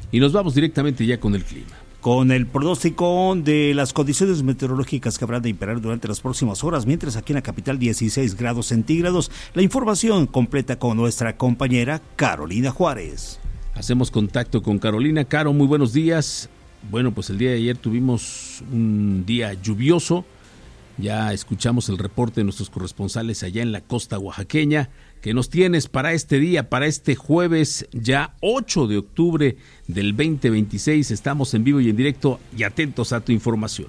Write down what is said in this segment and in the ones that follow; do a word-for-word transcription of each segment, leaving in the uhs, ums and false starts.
y nos vamos directamente ya con el clima. Con el pronóstico de las condiciones meteorológicas que habrán de imperar durante las próximas horas, mientras aquí en la capital dieciséis grados centígrados. La información completa con nuestra compañera Carolina Juárez. Hacemos contacto con Carolina. Caro, muy buenos días. Bueno, pues el día de ayer tuvimos un día lluvioso. Ya escuchamos el reporte de nuestros corresponsales allá en la costa oaxaqueña. ¿Qué nos tienes para este día, para este jueves, ya ocho de octubre del veinte veintiséis? Estamos en vivo y en directo y atentos a tu información.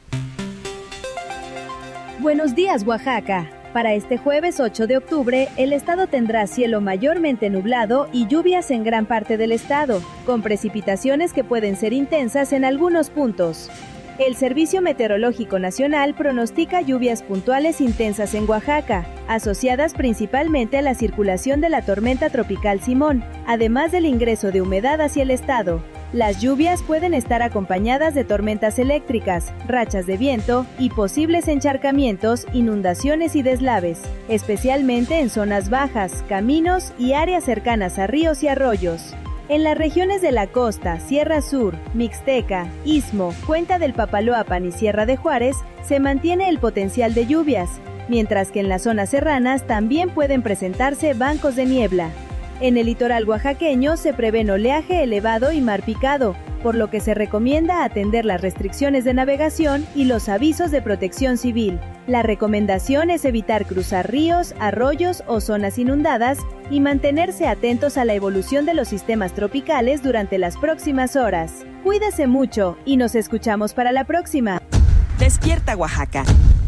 Buenos días, Oaxaca. Para este jueves ocho de octubre, el estado tendrá cielo mayormente nublado y lluvias en gran parte del estado, con precipitaciones que pueden ser intensas en algunos puntos. El Servicio Meteorológico Nacional pronostica lluvias puntuales intensas en Oaxaca, asociadas principalmente a la circulación de la tormenta tropical Simón, además del ingreso de humedad hacia el estado. Las lluvias pueden estar acompañadas de tormentas eléctricas, rachas de viento y posibles encharcamientos, inundaciones y deslaves, especialmente en zonas bajas, caminos y áreas cercanas a ríos y arroyos. En las regiones de la costa, Sierra Sur, Mixteca, Istmo, Cuenca del Papaloapan y Sierra de Juárez se mantiene el potencial de lluvias, mientras que en las zonas serranas también pueden presentarse bancos de niebla. En el litoral oaxaqueño se prevén oleaje elevado y mar picado, por lo que se recomienda atender las restricciones de navegación y los avisos de protección civil. La recomendación es evitar cruzar ríos, arroyos o zonas inundadas y mantenerse atentos a la evolución de los sistemas tropicales durante las próximas horas. Cuídese mucho y nos escuchamos para la próxima. Despierta, Oaxaca.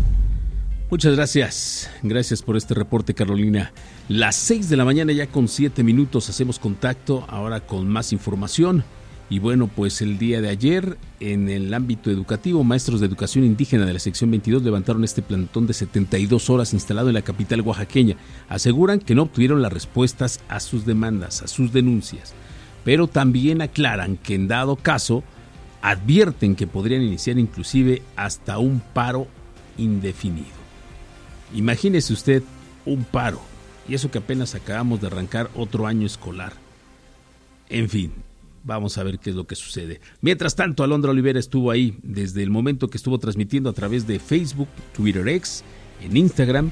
Muchas gracias. Gracias por este reporte, Carolina. Las seis de la mañana ya con siete minutos hacemos contacto ahora con más información. Y bueno, pues el día de ayer, en el ámbito educativo, maestros de educación indígena de la sección veintidós levantaron este plantón de setenta y dos horas instalado en la capital oaxaqueña. Aseguran que no obtuvieron las respuestas a sus demandas, a sus denuncias, pero también aclaran que en dado caso, advierten que podrían iniciar inclusive hasta un paro indefinido. Imagínese usted un paro, y eso que apenas acabamos de arrancar otro año escolar. En fin. Vamos a ver qué es lo que sucede. Mientras tanto, Alondra Olivera estuvo ahí desde el momento que estuvo transmitiendo a través de Facebook, Twitter X, en Instagram,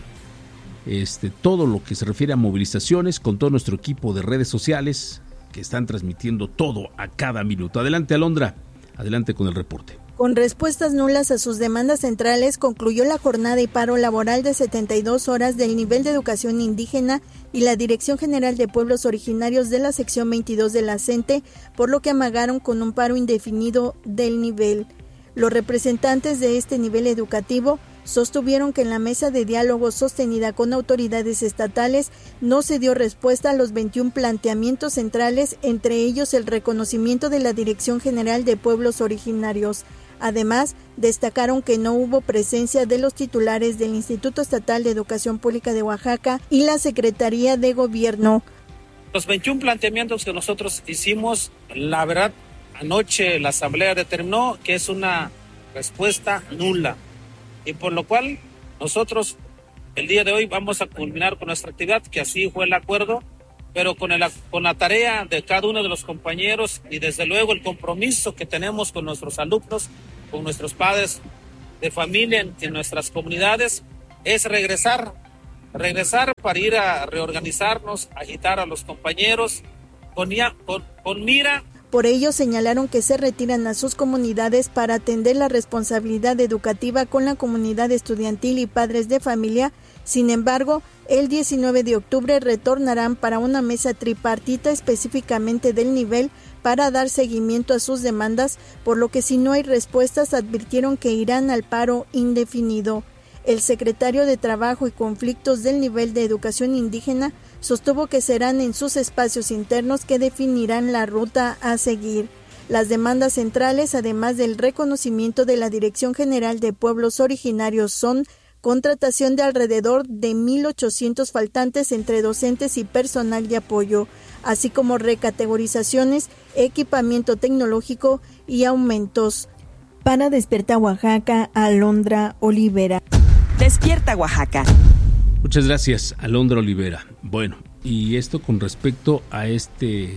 este, todo lo que se refiere a movilizaciones con todo nuestro equipo de redes sociales que están transmitiendo todo a cada minuto. Adelante, Alondra, adelante con el reporte. Con respuestas nulas a sus demandas centrales, concluyó la jornada y paro laboral de setenta y dos horas del nivel de educación indígena y la Dirección General de Pueblos Originarios de la sección veintidós de la CENTE, por lo que amagaron con un paro indefinido del nivel. Los representantes de este nivel educativo sostuvieron que en la mesa de diálogo sostenida con autoridades estatales no se dio respuesta a los veintiún planteamientos centrales, entre ellos el reconocimiento de la Dirección General de Pueblos Originarios. Además, destacaron que no hubo presencia de los titulares del Instituto Estatal de Educación Pública de Oaxaca y la Secretaría de Gobierno. Los veintiún planteamientos que nosotros hicimos, la verdad, anoche la Asamblea determinó que es una respuesta nula, y por lo cual nosotros el día de hoy vamos a culminar con nuestra actividad, que así fue el acuerdo, pero con, el, con la tarea de cada uno de los compañeros y desde luego el compromiso que tenemos con nuestros alumnos, con nuestros padres de familia en, en nuestras comunidades, es regresar, regresar para ir a reorganizarnos, agitar a los compañeros con, con, con mira. Por ello señalaron que se retiran a sus comunidades para atender la responsabilidad educativa con la comunidad estudiantil y padres de familia. Sin embargo, el diecinueve de octubre retornarán para una mesa tripartita específicamente del nivel para dar seguimiento a sus demandas, por lo que si no hay respuestas advirtieron que irán al paro indefinido. El secretario de Trabajo y Conflictos del nivel de educación indígena sostuvo que serán en sus espacios internos que definirán la ruta a seguir. Las demandas centrales, además del reconocimiento de la Dirección General de Pueblos Originarios, son contratación de alrededor de mil ochocientos faltantes entre docentes y personal de apoyo, así como recategorizaciones, equipamiento tecnológico y aumentos. Para Despierta Oaxaca, Alondra Olivera. Despierta Oaxaca. Muchas gracias, Alondra Olivera. Bueno, y esto con respecto a este,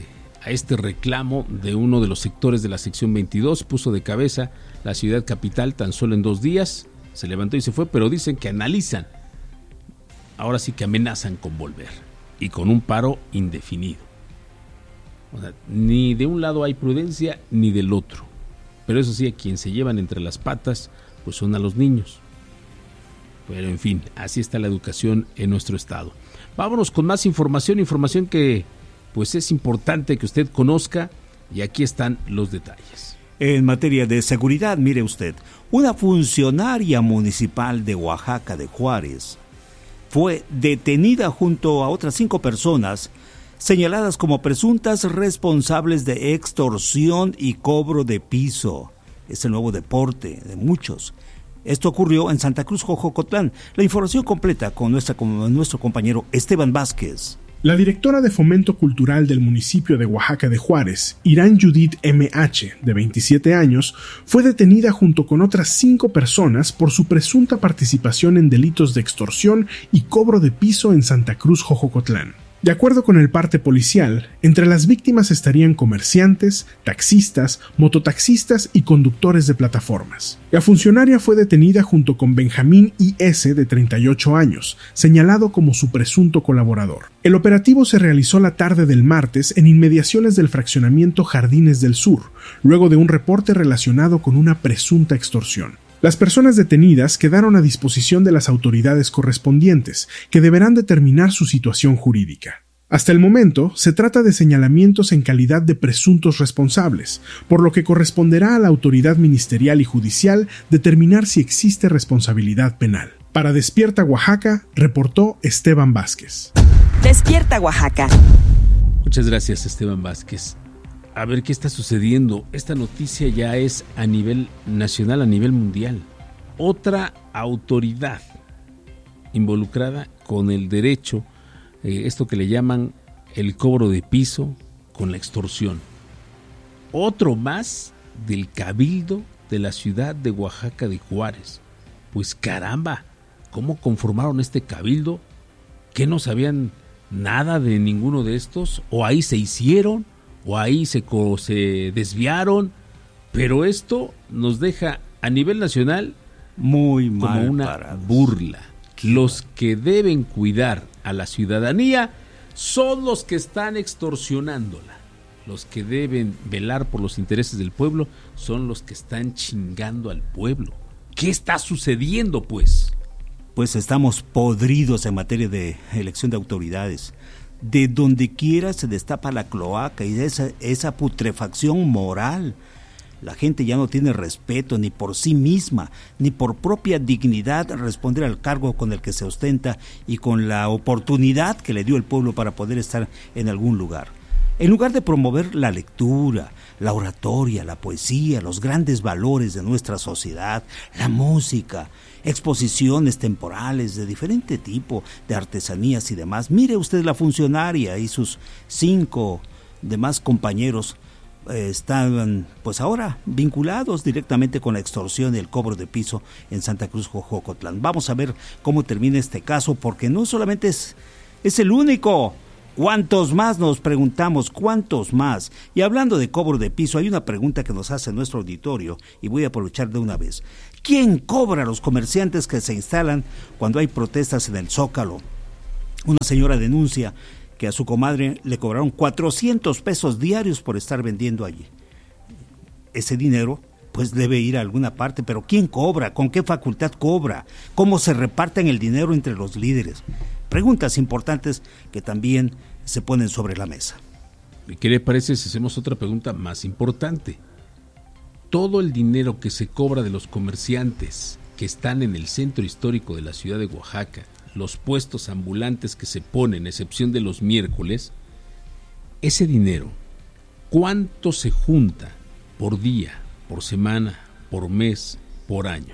a este reclamo de uno de los sectores de la sección veintidós. Puso de cabeza la ciudad capital tan solo en dos días, se levantó y se fue, pero dicen que analizan, ahora sí que amenazan con volver y con un paro indefinido. O sea, ni de un lado hay prudencia ni del otro, pero eso sí, a quien se llevan entre las patas pues son a los niños. Pero en fin, así está la educación en nuestro estado. Vámonos con más información, información que pues es importante que usted conozca, y aquí están los detalles. En materia de seguridad, mire usted, una funcionaria municipal de Oaxaca de Juárez fue detenida junto a otras cinco personas señaladas como presuntas responsables de extorsión y cobro de piso. Es el nuevo deporte de muchos. Esto ocurrió en Santa Cruz, Jojocotlán. La información completa con, nuestra, con nuestro compañero Esteban Vázquez. La directora de Fomento Cultural del municipio de Oaxaca de Juárez, Irán Judith M H, de veintisiete años, fue detenida junto con otras cinco personas por su presunta participación en delitos de extorsión y cobro de piso en Santa Cruz, Jojocotlán. De acuerdo con el parte policial, entre las víctimas estarían comerciantes, taxistas, mototaxistas y conductores de plataformas. La funcionaria fue detenida junto con Benjamín I S, de treinta y ocho años, señalado como su presunto colaborador. El operativo se realizó la tarde del martes en inmediaciones del fraccionamiento Jardines del Sur, luego de un reporte relacionado con una presunta extorsión. Las personas detenidas quedaron a disposición de las autoridades correspondientes, que deberán determinar su situación jurídica. Hasta el momento, se trata de señalamientos en calidad de presuntos responsables, por lo que corresponderá a la autoridad ministerial y judicial determinar si existe responsabilidad penal. Para Despierta Oaxaca, reportó Esteban Vázquez. Despierta Oaxaca. Muchas gracias, Esteban Vázquez. A ver qué está sucediendo. Esta noticia ya es a nivel nacional, a nivel mundial. Otra autoridad involucrada con el derecho, eh, esto que le llaman el cobro de piso, con la extorsión. Otro más del cabildo de la ciudad de Oaxaca de Juárez. Pues caramba, ¿cómo conformaron este cabildo? ¿Que no sabían nada de ninguno de estos? ¿O ahí se hicieron? ¿O ahí se, se desviaron? Pero esto nos deja a nivel nacional muy mal como una parados. burla. Los que deben cuidar a la ciudadanía son los que están extorsionándola. Los que deben velar por los intereses del pueblo son los que están chingando al pueblo. ¿Qué está sucediendo, pues? Pues estamos podridos en materia de elección de autoridades. De donde quiera se destapa la cloaca y esa, esa putrefacción moral. La gente ya no tiene respeto ni por sí misma, ni por propia dignidad responder al cargo con el que se ostenta y con la oportunidad que le dio el pueblo para poder estar en algún lugar. En lugar de promover la lectura, la oratoria, la poesía, los grandes valores de nuestra sociedad, la música, exposiciones temporales de diferente tipo, de artesanías y demás. Mire usted, la funcionaria y sus cinco demás compañeros eh, estaban pues ahora vinculados directamente con la extorsión y el cobro de piso en Santa Cruz, Jojocotlán. Vamos a ver cómo termina este caso, porque no solamente es, es el único. ¿Cuántos más? Nos preguntamos, ¿cuántos más? Y hablando de cobro de piso, hay una pregunta que nos hace nuestro auditorio y voy a aprovechar de una vez. ¿Quién cobra a los comerciantes que se instalan cuando hay protestas en el Zócalo? Una señora denuncia que a su comadre le cobraron cuatrocientos pesos diarios por estar vendiendo allí. Ese dinero pues debe ir a alguna parte, pero ¿quién cobra? ¿Con qué facultad cobra? ¿Cómo se reparten el dinero entre los líderes? Preguntas importantes que también se ponen sobre la mesa. ¿Qué le parece si hacemos otra pregunta más importante? Todo el dinero que se cobra de los comerciantes que están en el centro histórico de la ciudad de Oaxaca, los puestos ambulantes que se ponen, excepción de los miércoles, ese dinero, ¿cuánto se junta por día, por semana, por mes, por año?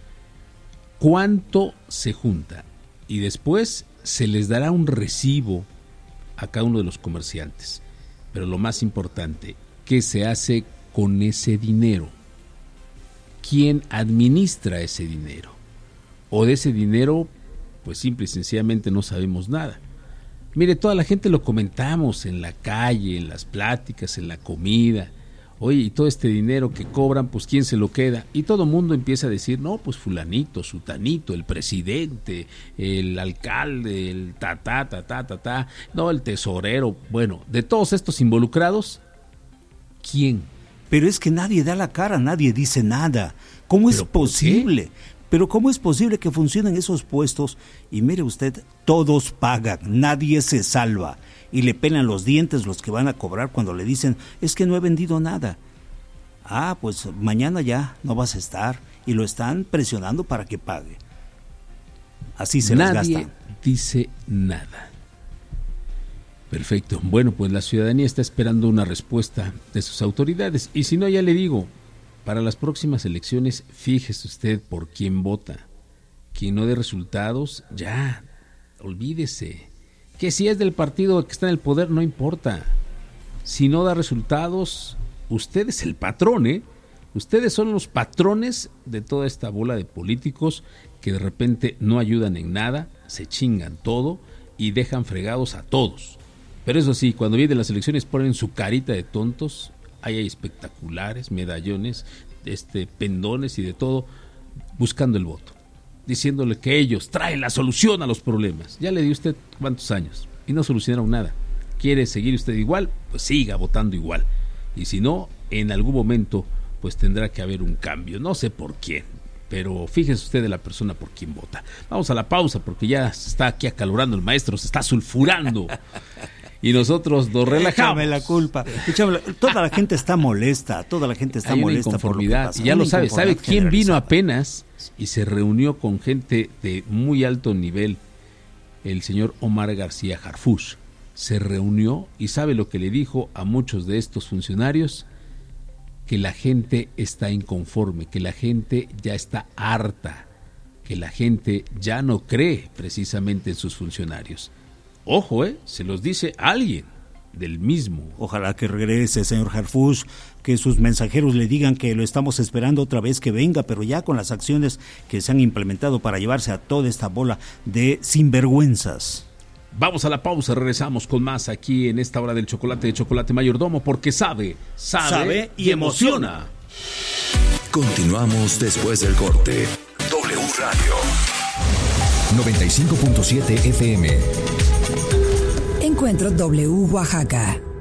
¿Cuánto se junta? Y después se les dará un recibo a cada uno de los comerciantes. Pero lo más importante, ¿qué se hace con ese dinero? ¿Quién administra ese dinero? O de ese dinero, pues simple y sencillamente no sabemos nada. Mire, toda la gente lo comentamos en la calle, en las pláticas, en la comida. Oye, y todo este dinero que cobran, pues ¿quién se lo queda? Y todo el mundo empieza a decir, no, pues fulanito, sutanito, el presidente, el alcalde, el ta, ta, ta, ta, ta, ta, no, el tesorero. Bueno, de todos estos involucrados, ¿quién? Pero es que nadie da la cara, nadie dice nada. ¿Cómo es posible? Pero ¿cómo es posible que funcionen esos puestos? Y mire usted, todos pagan, nadie se salva. Y le pelan los dientes los que van a cobrar cuando le dicen, es que no he vendido nada. Ah, pues mañana ya no vas a estar. Y lo están presionando para que pague. Así se les gasta. Nadie dice nada. Perfecto. Bueno, pues la ciudadanía está esperando una respuesta de sus autoridades. Y si no, ya le digo, para las próximas elecciones, fíjese usted por quién vota. Quien no dé resultados, ya, olvídese. Que si es del partido que está en el poder, no importa. Si no da resultados, usted es el patrón, ¿eh? Ustedes son los patrones de toda esta bola de políticos que de repente no ayudan en nada, se chingan todo y dejan fregados a todos. Pero eso sí, cuando vienen las elecciones ponen su carita de tontos, ahí hay espectaculares, medallones, este, pendones y de todo, buscando el voto, diciéndole que ellos traen la solución a los problemas. Ya le dio usted cuántos años y no solucionaron nada. ¿Quiere seguir usted igual? Pues siga votando igual. Y si no, en algún momento pues tendrá que haber un cambio. No sé por quién, pero fíjese usted de la persona por quien vota. Vamos a la pausa porque ya se está aquí acalorando el maestro, se está sulfurando. Y nosotros nos relajamos. Échame la culpa. Échame la... Toda la gente está molesta, toda la gente está Hay molesta una por lo que pasa. Y ya una lo sabe, ¿sabe quién vino generalizada. apenas y se reunió con gente de muy alto nivel? El señor Omar García Harfuch. Se reunió y ¿sabe lo que le dijo a muchos de estos funcionarios? Que la gente está inconforme, que la gente ya está harta, que la gente ya no cree precisamente en sus funcionarios. Ojo, eh, se los dice alguien del mismo. Ojalá que regrese, señor Harfuch, que sus mensajeros le digan que lo estamos esperando otra vez que venga, pero ya con las acciones que se han implementado para llevarse a toda esta bola de sinvergüenzas. Vamos a la pausa, regresamos con más aquí en esta hora del chocolate de Chocolate Mayordomo, porque sabe, sabe, sabe y emociona. Continuamos después del corte. W Radio noventa y cinco punto siete F M. Encuentro W Oaxaca.